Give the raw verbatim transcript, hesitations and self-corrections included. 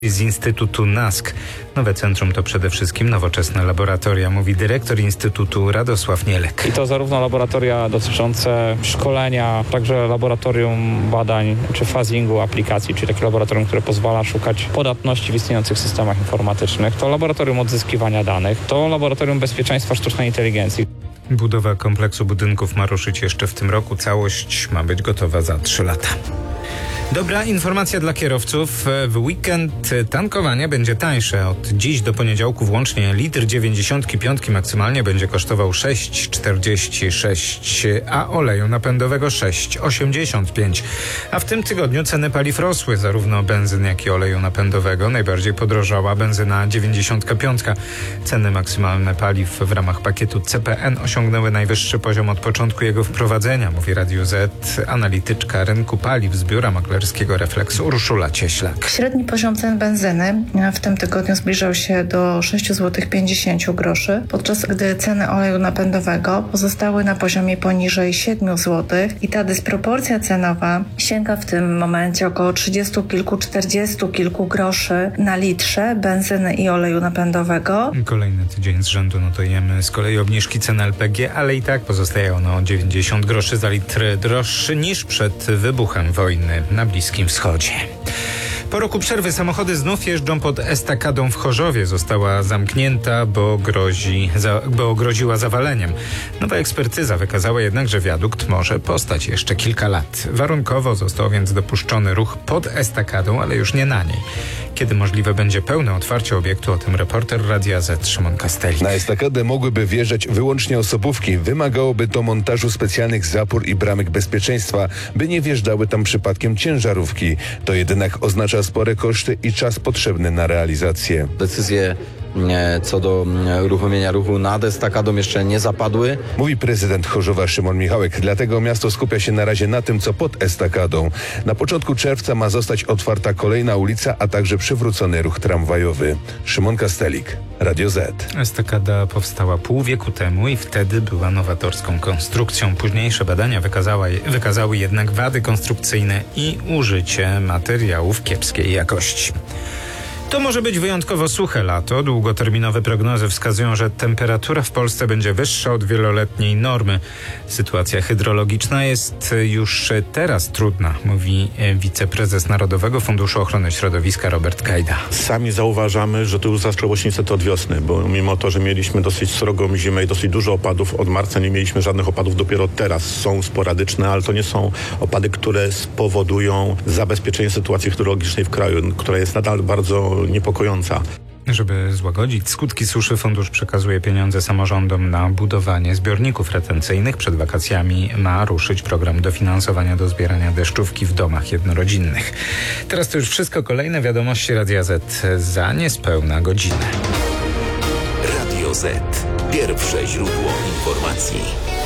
z Instytutu NASK. Nowe centrum to przede wszystkim nowoczesne laboratoria, mówi dyrektor Instytutu Radosław Nielek. I to zarówno laboratoria dotyczące szkolenia, także laboratorium badań czy phasingu aplikacji, czyli takie laboratorium, które pozwala szukać podatności w istniejących systemach informatycznych. To laboratorium odzyskiwania danych, to laboratorium bezpieczeństwa sztucznej inteligencji. Budowa kompleksu budynków ma ruszyć jeszcze w tym roku. Całość ma być gotowa za trzy lata. Dobra informacja dla kierowców. W weekend tankowanie będzie tańsze. Od dziś do poniedziałku włącznie litr dziewięćdziesiątki piątki maksymalnie będzie kosztował sześć czterdzieści sześć, a oleju napędowego sześć osiemdziesiąt pięć. A w tym tygodniu ceny paliw rosły, zarówno benzyn, jak i oleju napędowego. Najbardziej podrożała benzyna dziewięćdziesiątka piątka. Ceny maksymalne paliw w ramach pakietu C P N osiągnęły najwyższy poziom od początku jego wprowadzenia, mówi Radiu Z analityczka rynku paliw z biura maklerskiego Refleksu Urszula Cieślak. Średni poziom cen benzyny w tym tygodniu zbliżał się do sześć złotych pięćdziesiąt groszy, podczas gdy ceny oleju napędowego pozostały na poziomie poniżej siedem złotych i ta dysproporcja cenowa sięga w tym momencie około trzydziestu kilku, czterdziestu kilku groszy na litrze benzyny i oleju napędowego. Kolejny tydzień z rzędu notujemy z kolei obniżki cen L P G, ale i tak pozostaje ono o dziewięćdziesiąt groszy za litr droższy niż przed wybuchem wojny na Bliskim Wschodzie. Po roku przerwy samochody znów jeżdżą pod estakadą w Chorzowie. Została zamknięta, bo, grozi, za, bo groziła zawaleniem. Nowa ekspertyza wykazała jednak, że wiadukt może postać jeszcze kilka lat. Warunkowo został więc dopuszczony ruch pod estakadą, ale już nie na niej. Kiedy możliwe będzie pełne otwarcie obiektu, o tym reporter Radia Z Szymon Kastelik. Na estakadę mogłyby wjeżdżać wyłącznie osobówki. Wymagałoby to montażu specjalnych zapór i bramek bezpieczeństwa, by nie wjeżdżały tam przypadkiem ciężarówki. To jednak oznacza spore koszty i czas potrzebny na realizację. Decyzje co do uruchomienia ruchu nad estakadą jeszcze nie zapadły. Mówi prezydent Chorzowa Szymon Michałek. Dlatego miasto skupia się na razie na tym, co pod estakadą. Na początku czerwca ma zostać otwarta kolejna ulica, a także przywrócony ruch tramwajowy. Szymon Kastelik, Radio Z. Estakada powstała pół wieku temu i wtedy była nowatorską konstrukcją. Późniejsze badania wykazała, wykazały jednak wady konstrukcyjne i użycie materiałów kiepskiej jakości. To może być wyjątkowo suche lato. Długoterminowe prognozy wskazują, że temperatura w Polsce będzie wyższa od wieloletniej normy. Sytuacja hydrologiczna jest już teraz trudna, mówi wiceprezes Narodowego Funduszu Ochrony Środowiska Robert Gajda. Sami zauważamy, że to już zaczęło się niestety od wiosny, bo mimo to, że mieliśmy dosyć srogą zimę i dosyć dużo opadów, od marca nie mieliśmy żadnych opadów, dopiero teraz są sporadyczne, ale to nie są opady, które spowodują zabezpieczenie sytuacji hydrologicznej w kraju, która jest nadal bardzo niepokojąca. Żeby złagodzić skutki suszy, fundusz przekazuje pieniądze samorządom na budowanie zbiorników retencyjnych. Przed wakacjami ma ruszyć program dofinansowania do zbierania deszczówki w domach jednorodzinnych. Teraz to już wszystko. Kolejne wiadomości Radia Z za niespełna godzinę. Radio Z. Pierwsze źródło informacji.